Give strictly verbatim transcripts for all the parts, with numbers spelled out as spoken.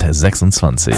zweitausendsechsundzwanzig.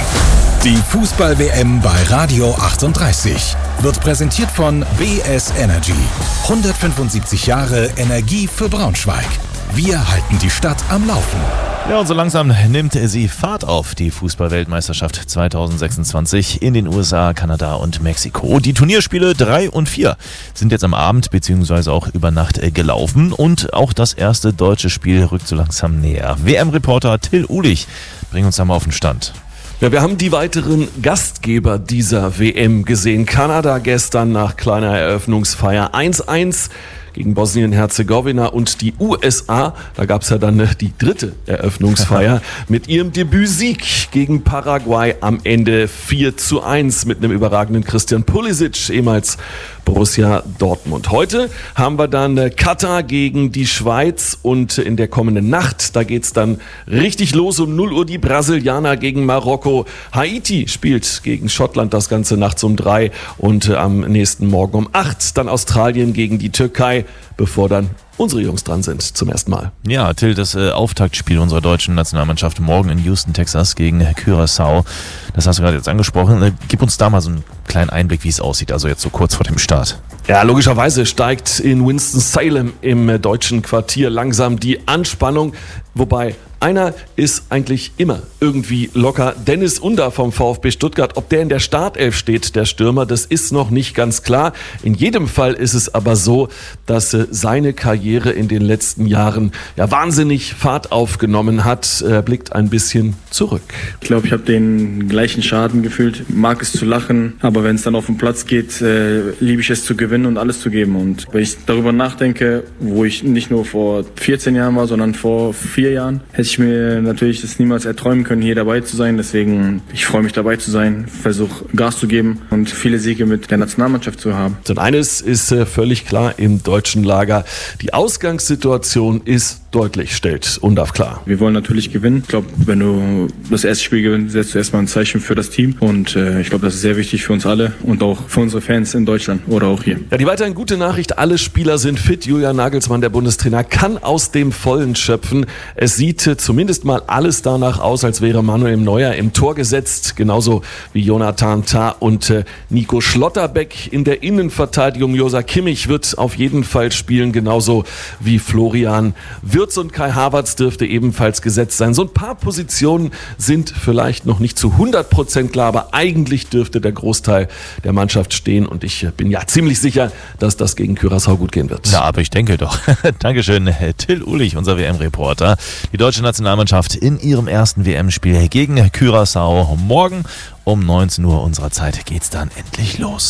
Die Fußball-W M bei Radio achtunddreißig wird präsentiert von B S Energy. hundertfünfundsiebzig Jahre Energie für Braunschweig. Wir halten die Stadt am Laufen. Ja, und so langsam nimmt sie Fahrt auf, die Fußball-Weltmeisterschaft zweitausendsechsundzwanzig in den U S A, Kanada und Mexiko. Die Turnierspiele drei und vier sind jetzt am Abend bzw. auch über Nacht gelaufen und auch das erste deutsche Spiel rückt so langsam näher. W M-Reporter Till Uhlich bringt uns da mal auf den Stand. Ja, wir haben die weiteren Gastgeber dieser W M gesehen. Kanada gestern nach kleiner Eröffnungsfeier eins eins gegen Bosnien-Herzegowina und die U S A, da gab es ja dann die dritte Eröffnungsfeier mit ihrem Debütsieg gegen Paraguay am Ende vier zu eins mit einem überragenden Christian Pulisic, ehemals Borussia Dortmund. Heute haben wir dann Katar gegen die Schweiz und in der kommenden Nacht, da geht's dann richtig los um null Uhr die Brasilianer gegen Marokko. Haiti spielt gegen Schottland das Ganze nachts um drei und am nächsten Morgen um acht dann Australien gegen die Türkei, bevor dann unsere Jungs dran sind zum ersten Mal. Ja, Till, das äh, Auftaktspiel unserer deutschen Nationalmannschaft morgen in Houston, Texas gegen Curaçao. Das hast du gerade jetzt angesprochen. Äh, gib uns da mal so einen kleinen Einblick, wie es aussieht, also jetzt so kurz vor dem Start. Ja, logischerweise steigt in Winston-Salem im äh, deutschen Quartier langsam die Anspannung, wobei einer ist eigentlich immer irgendwie locker. Dennis Under vom VfB Stuttgart, ob der in der Startelf steht, der Stürmer, das ist noch nicht ganz klar. In jedem Fall ist es aber so, dass äh, seine Karriere in den letzten Jahren ja wahnsinnig Fahrt aufgenommen hat. Er blickt ein bisschen zurück. Ich glaube, ich habe den gleichen Schaden gefühlt. Mag es zu lachen, aber wenn es dann auf den Platz geht, äh, liebe ich es zu gewinnen und alles zu geben. Und wenn ich darüber nachdenke, wo ich nicht nur vor vierzehn Jahren war, sondern vor vier Jahren, hätte ich mir natürlich das niemals erträumen können, hier dabei zu sein. Deswegen, ich freue mich dabei zu sein, versuche Gas zu geben und viele Siege mit der Nationalmannschaft zu haben. Und eines ist äh, völlig klar im deutschen Lager. Die Ausgangssituation ist deutlich, stellt Undav klar. Wir wollen natürlich gewinnen. Ich glaube, wenn du das erste Spiel gewinnst, setzt du erstmal ein Zeichen für das Team. Und äh, ich glaube, das ist sehr wichtig für uns alle und auch für unsere Fans in Deutschland oder auch hier. Ja, die weiterhin gute Nachricht, alle Spieler sind fit. Julian Nagelsmann, der Bundestrainer, kann aus dem Vollen schöpfen. Es sieht äh, zumindest mal alles danach aus, als wäre Manuel Neuer im Tor gesetzt. Genauso wie Jonathan Tah und äh, Nico Schlotterbeck. In der Innenverteidigung Joshua Kimmich wird auf jeden Fall spielen, genauso wie Florian Wirtz und Kai Havertz dürfte ebenfalls gesetzt sein. So ein paar Positionen sind vielleicht noch nicht zu hundert Prozent klar, aber eigentlich dürfte der Großteil der Mannschaft stehen und ich bin ja ziemlich sicher, dass das gegen Curaçao gut gehen wird. Ja, aber ich denke doch. Dankeschön, Till Uhlich, unser W M-Reporter. Die deutsche Nationalmannschaft in ihrem ersten W M-Spiel gegen Curaçao. Morgen um neunzehn Uhr unserer Zeit geht's dann endlich los.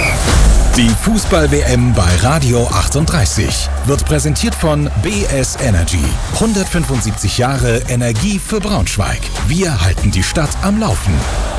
Die Fußball-W M bei Radio achtunddreißig wird präsentiert von B S Energy. hundertfünfundsiebzig Jahre Energie für Braunschweig. Wir halten die Stadt am Laufen.